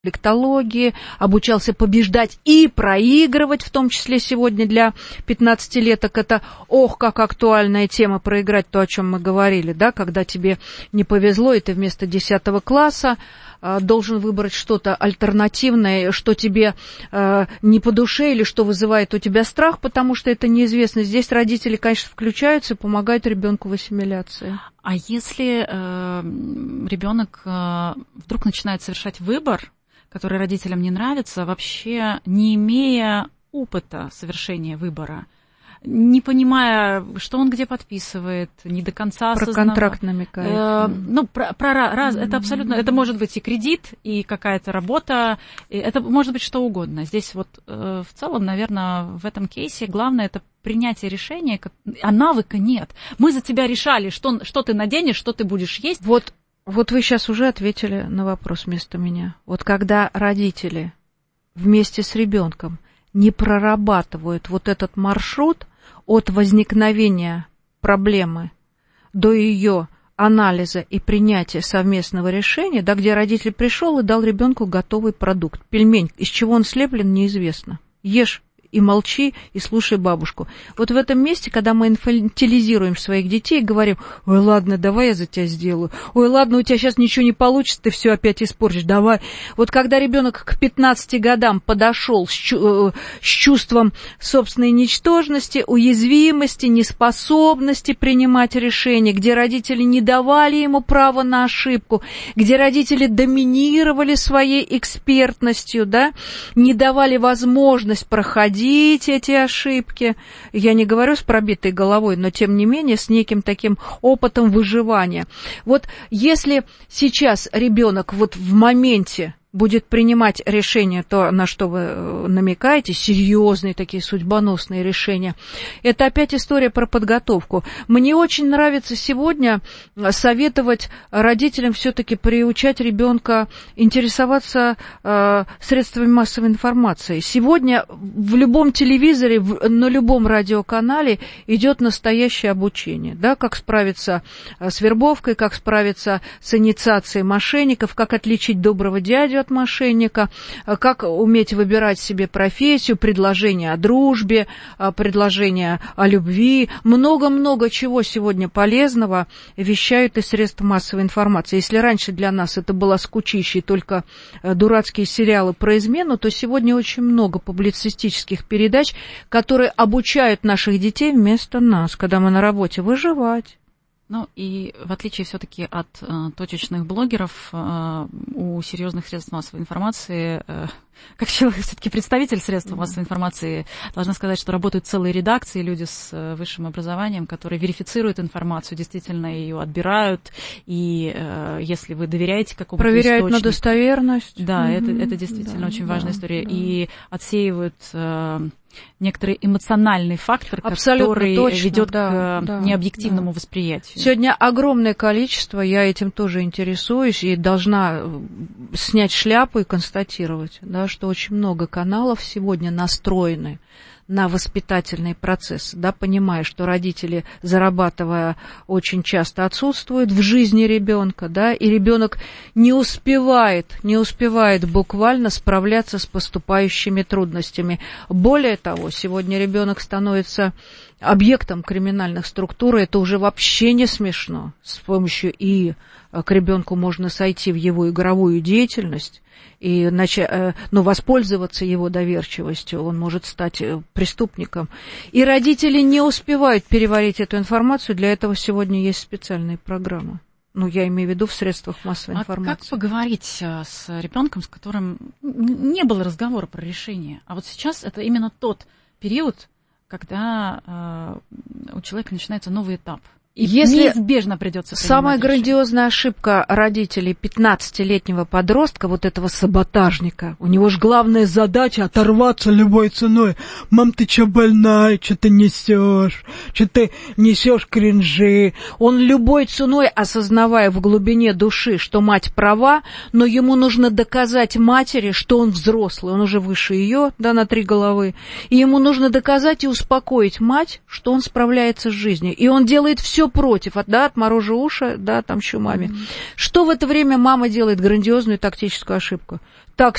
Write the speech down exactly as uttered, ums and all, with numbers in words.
конфликтологии, обучался побеждать и проигрывать, в том числе сегодня для пятнадцатилеток. Это, ох, как актуальная тема проиграть то, о чем мы говорили, да, когда тебе не повезло, и ты вместо десятого класса э, должен выбрать что-то альтернативное, что тебе э, не по душе или что вызывает у тебя страх, потому что это неизвестно. Здесь родители, конечно, включаются и помогают ребенку в ассимиляции. А если э, ребенок э, вдруг начинает совершать выбор, который родителям не нравится, вообще не имея опыта совершения выбора, не понимая, что он где подписывает, не до конца про осознавая. Про контракт намекает. Э, ну, про, про раз, это абсолютно, это может быть и кредит, и какая-то работа, и это может быть что угодно. Здесь вот э, в целом, наверное, в этом кейсе главное это принятие решения, а навыка нет. Мы за тебя решали, что, что ты наденешь, что ты будешь есть. Вот. Вот вы сейчас уже ответили на вопрос вместо меня. Вот когда родители вместе с ребенком не прорабатывают вот этот маршрут от возникновения проблемы до ее анализа и принятия совместного решения, да, где родитель пришел и дал ребенку готовый продукт, пельмень, из чего он слеплен, неизвестно. Ешь и молчи, и слушай бабушку. Вот в этом месте, когда мы инфантилизируем своих детей и говорим: ой, ладно, давай я за тебя сделаю, ой, ладно, у тебя сейчас ничего не получится, ты все опять испортишь, давай. Вот когда ребенок к пятнадцати годам подошел с, чу- с чувством собственной ничтожности, уязвимости, неспособности принимать решения, где родители не давали ему права на ошибку, где родители доминировали своей экспертностью, да, не давали возможность проходить эти ошибки, я не говорю с пробитой головой, но тем не менее с неким таким опытом выживания. Вот если сейчас ребенок вот в моменте будет принимать решения, то, на что вы намекаете, серьезные такие судьбоносные решения, это опять история про подготовку. Мне очень нравится сегодня советовать родителям все-таки приучать ребенка интересоваться э, средствами массовой информации. Сегодня в любом телевизоре, в, на любом радиоканале идет настоящее обучение, да, как справиться с вербовкой, как справиться с инициацией мошенников, как отличить доброго дядю от мошенника, как уметь выбирать себе профессию, предложения о дружбе, предложения о любви. Много-много чего сегодня полезного вещают из средств массовой информации. Если раньше для нас это было скучище и только дурацкие сериалы про измену, то сегодня очень много публицистических передач, которые обучают наших детей вместо нас, когда мы на работе, выживать. Ну и в отличие все-таки от э, точечных блогеров, э, у серьезных средств массовой информации, э, как человек, все-таки представитель средств массовой информации, должна сказать, что работают целые редакции, люди с э, высшим образованием, которые верифицируют информацию, действительно ее отбирают, и э, если вы доверяете какому-то проверяют источнику, на достоверность. Да, Mm-hmm. это, это действительно да, очень да, важная история, да. И отсеивают э, некоторый эмоциональный фактор, абсолютно который точно, ведет да, к да, необъективному да. восприятию. Сегодня огромное количество, я этим тоже интересуюсь и должна снять шляпу и констатировать, да, что очень много каналов сегодня настроены на воспитательный процесс, да, понимая, что родители, зарабатывая, очень часто отсутствуют в жизни ребенка, да, и ребенок не успевает, не успевает буквально справляться с поступающими трудностями. Более того, сегодня ребенок становится объектом криминальных структур, это уже вообще не смешно. С помощью и к ребенку можно сойти в его игровую деятельность и начать, ну, воспользоваться его доверчивостью, он может стать преступником. И родители не успевают переварить эту информацию, для этого сегодня есть специальные программы. Ну, я имею в виду в средствах массовой а информации. Как поговорить с ребенком, с которым не было разговора про решение, а вот сейчас это именно тот период, когда э, у человека начинается новый этап. И Если неизбежно придется принимать самая решение. грандиозная ошибка родителей пятнадцатилетнего подростка, вот этого саботажника, у него же главная задача оторваться любой ценой. Мам, ты чё больная, что ты несешь, что ты несешь кринжи. Он любой ценой, осознавая в глубине души, что мать права, но ему нужно доказать матери, что он взрослый, он уже выше ее, да, на три головы, и ему нужно доказать и успокоить мать, что он справляется с жизнью, и он делает все против, да, отморожу уши, да, там, щу маме. Mm-hmm. Что в это время мама делает? Грандиозную тактическую ошибку. Так,